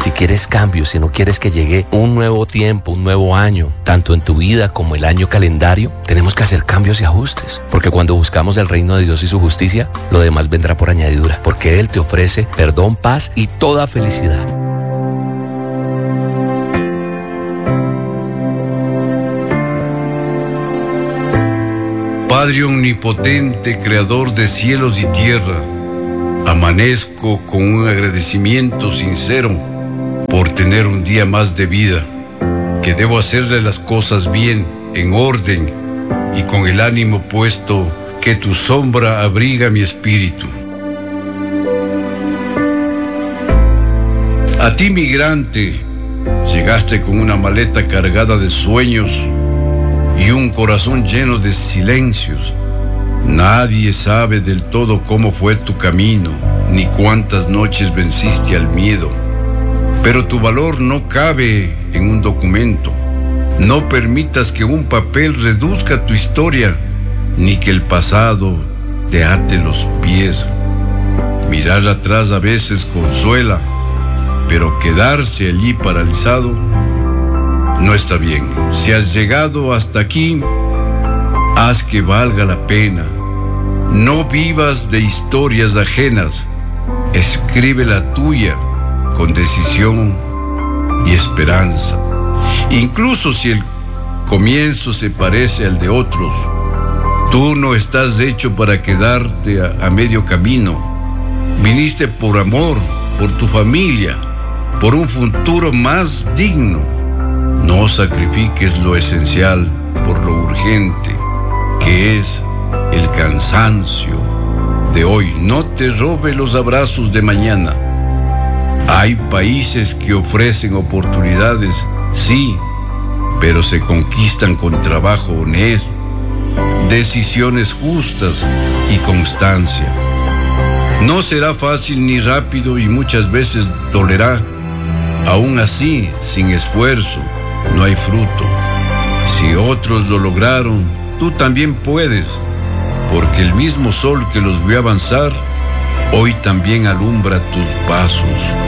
Si quieres cambios, si no quieres que llegue un nuevo tiempo, un nuevo año, tanto en tu vida como el año calendario, tenemos que hacer cambios y ajustes. Porque cuando buscamos el reino de Dios y su justicia, lo demás vendrá por añadidura. Porque Él te ofrece perdón, paz y toda felicidad. Padre omnipotente, creador de cielos y tierra, amanezco con un agradecimiento sincero por tener un día más de vida, que debo hacerle las cosas bien, en orden y con el ánimo puesto que tu sombra abriga mi espíritu. A ti, migrante, llegaste con una maleta cargada de sueños y un corazón lleno de silencios. Nadie sabe del todo cómo fue tu camino, ni cuántas noches venciste al miedo. Pero tu valor no cabe en un documento. No permitas que un papel reduzca tu historia, ni que el pasado te ate los pies. Mirar atrás a veces consuela, pero quedarse allí paralizado no está bien. Si has llegado hasta aquí, haz que valga la pena. No vivas de historias ajenas. Escribe la tuya con decisión y esperanza. Incluso si el comienzo se parece al de otros, tú no estás hecho para quedarte a medio camino. Viniste por amor, por tu familia, por un futuro más digno. No sacrifiques lo esencial por lo urgente, que es el cansancio de hoy. No te robe los abrazos de mañana. Hay países que ofrecen oportunidades, sí, pero se conquistan con trabajo honesto, decisiones justas y constancia. No será fácil ni rápido y muchas veces dolerá. Aún así, sin esfuerzo, no hay fruto. Si otros lo lograron, tú también puedes, porque el mismo sol que los vio avanzar, hoy también alumbra tus pasos.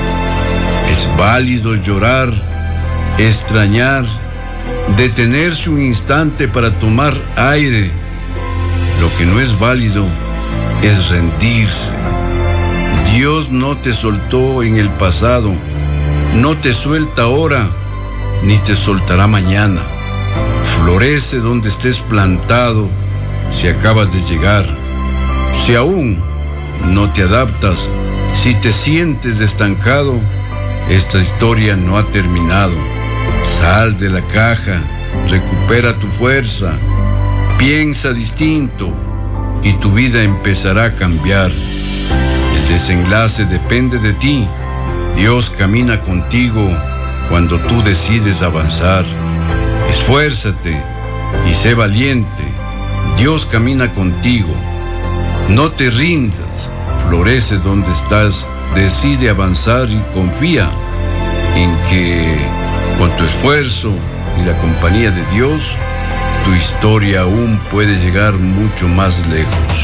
Es válido llorar, extrañar, detenerse un instante para tomar aire. Lo que no es válido es rendirse. Dios no te soltó en el pasado, no te suelta ahora, ni te soltará mañana. Florece donde estés plantado si acabas de llegar. Si aún no te adaptas, si te sientes estancado, esta historia no ha terminado. Sal de la caja, recupera tu fuerza, piensa distinto y tu vida empezará a cambiar. El desenlace depende de ti. Dios camina contigo cuando tú decides avanzar. Esfuérzate y sé valiente. Dios camina contigo. No te rindas. Florece donde estás. Decide avanzar y confía en que con tu esfuerzo y la compañía de Dios, tu historia aún puede llegar mucho más lejos.